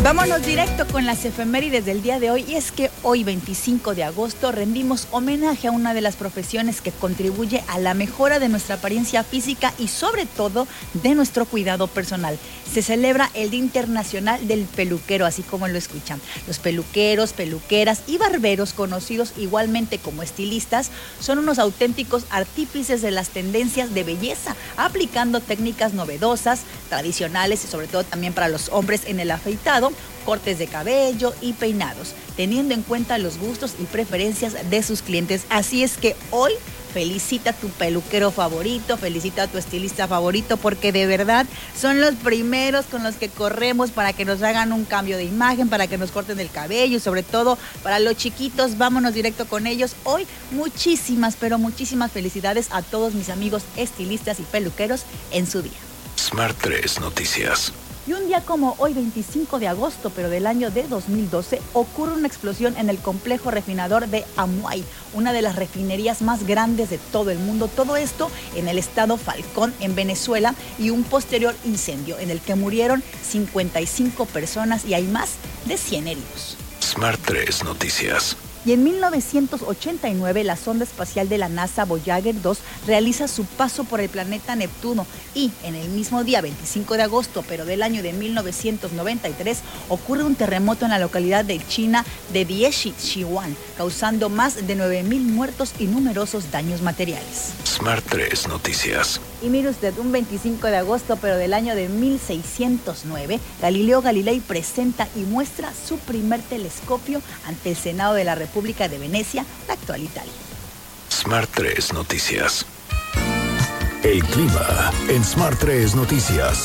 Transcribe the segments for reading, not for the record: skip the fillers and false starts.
Vámonos directo con las efemérides del día de hoy, y es que hoy 25 de agosto rendimos homenaje a una de las profesiones que contribuye a la mejora de nuestra apariencia física y sobre todo de nuestro cuidado personal. Se celebra el Día Internacional del Peluquero, así como lo escuchan. Los peluqueros, peluqueras y barberos, conocidos igualmente como estilistas, son unos auténticos artífices de las tendencias de belleza, aplicando técnicas novedosas, tradicionales y sobre todo también para los hombres en el afeitado, cortes de cabello y peinados, teniendo en cuenta los gustos y preferencias de sus clientes. Así es que hoy felicita a tu peluquero favorito, felicita a tu estilista favorito, porque de verdad son los primeros con los que corremos para que nos hagan un cambio de imagen, para que nos corten el cabello y sobre todo para los chiquitos. Vámonos directo con ellos. Hoy muchísimas, pero muchísimas felicidades a todos mis amigos estilistas y peluqueros en su día. Smart 3 Noticias. Y un día como hoy, 25 de agosto, pero del año de 2012, ocurre una explosión en el complejo refinador de Amuay, una de las refinerías más grandes de todo el mundo. Todo esto en el estado Falcón, en Venezuela, y un posterior incendio en el que murieron 55 personas y hay más de 100 heridos. Smart 3 Noticias. Y en 1989, la sonda espacial de la NASA Voyager 2 realiza su paso por el planeta Neptuno, y en el mismo día, 25 de agosto, pero del año de 1993, ocurre un terremoto en la localidad de China de Dieshi, Sichuan, causando más de 9,000 muertos y numerosos daños materiales. Smart 3 Noticias. Y mire usted, un 25 de agosto, pero del año de 1609, Galileo Galilei presenta y muestra su primer telescopio ante el Senado de la República de Venecia, la actual Italia. Smart 3 Noticias. El clima en Smart 3 Noticias.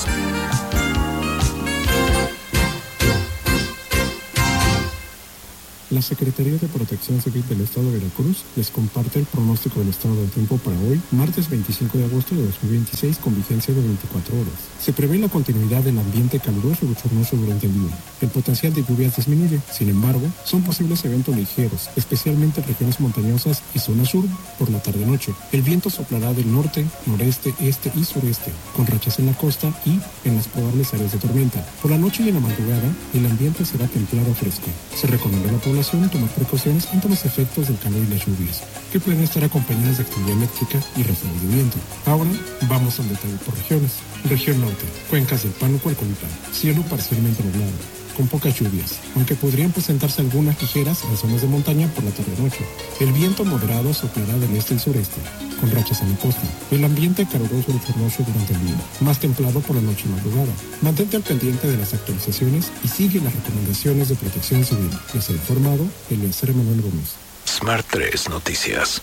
La Secretaría de Protección Civil del Estado de Veracruz les comparte el pronóstico del estado del tiempo para hoy, martes 25 de agosto de 2026, con vigencia de 24 horas. Se prevé la continuidad del ambiente caluroso y bochornoso durante el día. El potencial de lluvias disminuye, sin embargo, son posibles eventos ligeros, especialmente en regiones montañosas y zona sur, por la tarde-noche. El viento soplará del norte, noreste, este y sureste, con rachas en la costa y en las probables áreas de tormenta. Por la noche y en la madrugada, el ambiente será templado fresco. Se recomienda a la población tomar precauciones ante los efectos del calor y las lluvias, que pueden estar acompañadas de actividad eléctrica y ráfagas de viento. Ahora vamos al detalle por regiones. Región norte, cuencas del Pánuco al Comitán, cielo parcialmente nublado, con pocas lluvias, aunque podrían presentarse algunas ligeras en zonas de montaña por la tarde-noche. El viento moderado soplará del este y sureste, con rachas en la costa. El ambiente caluroso y bochornoso durante el día, más templado por la noche y madrugada. Mantente al pendiente de las actualizaciones y sigue las recomendaciones de Protección Civil. Les ha informado Eliezer Manuel Gómez. Smart 3 Noticias.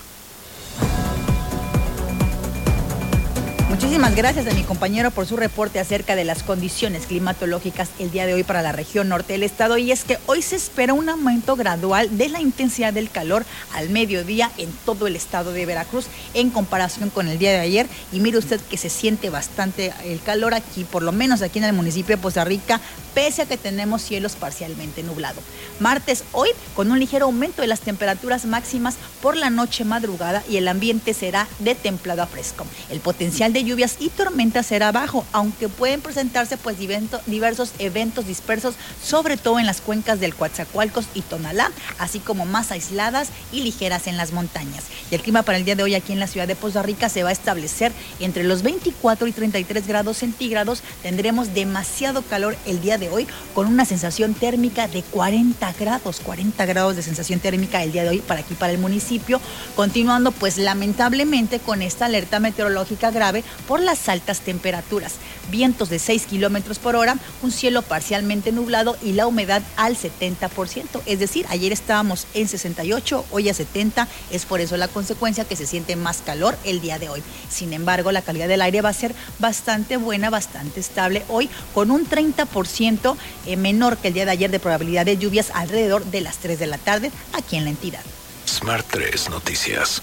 Muchísimas gracias a mi compañero por su reporte acerca de las condiciones climatológicas el día de hoy para la región norte del estado. Y es que hoy se espera un aumento gradual de la intensidad del calor al mediodía en todo el estado de Veracruz en comparación con el día de ayer. Y mire usted que se siente bastante el calor aquí, por lo menos aquí en el municipio de Poza Rica, pese a que tenemos cielos parcialmente nublados. Martes hoy con un ligero aumento de las temperaturas máximas por la noche madrugada, y el ambiente será de templado a fresco. El potencial de lluvias y tormentas será bajo, aunque pueden presentarse pues diversos eventos dispersos, sobre todo en las cuencas del Coatzacoalcos y Tonalá, así como más aisladas y ligeras en las montañas. Y el clima para el día de hoy aquí en la ciudad de Poza Rica se va a establecer entre los 24 y 33 grados centígrados. Tendremos demasiado calor el día de hoy, con una sensación térmica de 40 grados de sensación térmica el día de hoy para aquí, para el municipio, continuando pues lamentablemente con esta alerta meteorológica grave por las altas temperaturas. Vientos de 6 kilómetros por hora, un cielo parcialmente nublado y la humedad al 70%. Es decir, ayer estábamos en 68, hoy a 70. Es por eso la consecuencia que se siente más calor el día de hoy. Sin embargo, la calidad del aire va a ser bastante buena, bastante estable hoy, con un 30% menor que el día de ayer de probabilidad de lluvias alrededor de las 3 de la tarde aquí en la entidad. Smart 3 Noticias.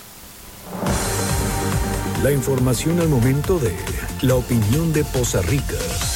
La información al momento de la opinión de Poza Rica.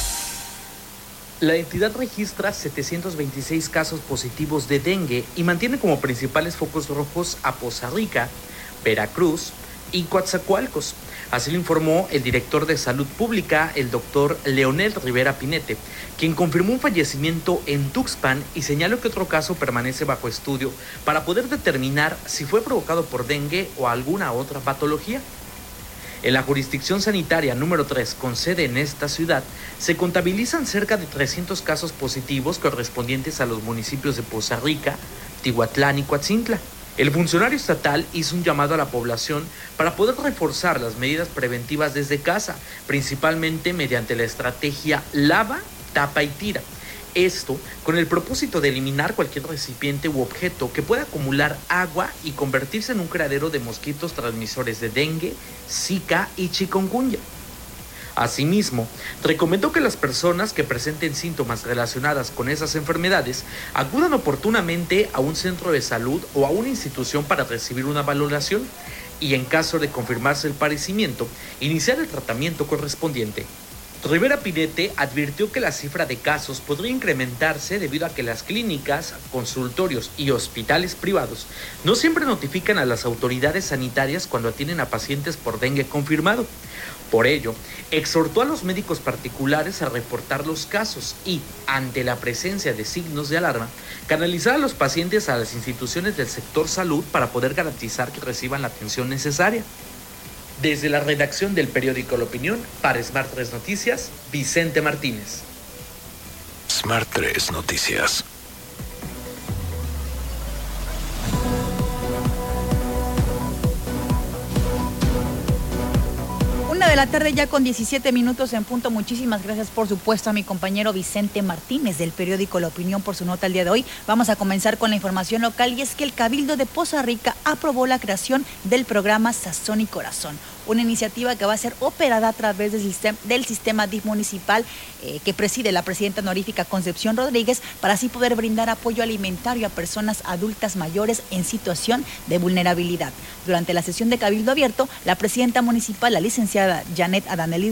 La entidad registra 726 casos positivos de dengue y mantiene como principales focos rojos a Poza Rica, Veracruz y Coatzacoalcos. Así lo informó el director de Salud Pública, el doctor Leonel Rivera Pinete, quien confirmó un fallecimiento en Tuxpan y señaló que otro caso permanece bajo estudio para poder determinar si fue provocado por dengue o alguna otra patología. En la jurisdicción sanitaria número 3, con sede en esta ciudad, se contabilizan cerca de 300 casos positivos correspondientes a los municipios de Poza Rica, Tihuatlán y Coatzintla. El funcionario estatal hizo un llamado a la población para poder reforzar las medidas preventivas desde casa, principalmente mediante la estrategia lava, tapa y tira. Esto con el propósito de eliminar cualquier recipiente u objeto que pueda acumular agua y convertirse en un criadero de mosquitos transmisores de dengue, zika y chikungunya. Asimismo, recomendó que las personas que presenten síntomas relacionadas con esas enfermedades acudan oportunamente a un centro de salud o a una institución para recibir una valoración y, en caso de confirmarse el padecimiento, iniciar el tratamiento correspondiente. Rivera Pinete advirtió que la cifra de casos podría incrementarse debido a que las clínicas, consultorios y hospitales privados no siempre notifican a las autoridades sanitarias cuando atienden a pacientes por dengue confirmado. Por ello, exhortó a los médicos particulares a reportar los casos y, ante la presencia de signos de alarma, canalizar a los pacientes a las instituciones del sector salud para poder garantizar que reciban la atención necesaria. Desde la redacción del periódico La Opinión, para Smart 3 Noticias, Vicente Martínez. Smart 3 Noticias. De la tarde ya con 17 minutos en punto. Muchísimas gracias por supuesto a mi compañero Vicente Martínez del periódico La Opinión por su nota el día de hoy. Vamos a comenzar con la información local y es que el Cabildo de Poza Rica aprobó la creación del programa Sazón y Corazón, una iniciativa que va a ser operada a través del sistema DIF municipal que preside la presidenta honorífica Concepción Rodríguez, para así poder brindar apoyo alimentario a personas adultas mayores en situación de vulnerabilidad. Durante la sesión de Cabildo Abierto, la presidenta municipal, la licenciada Janet Adanelli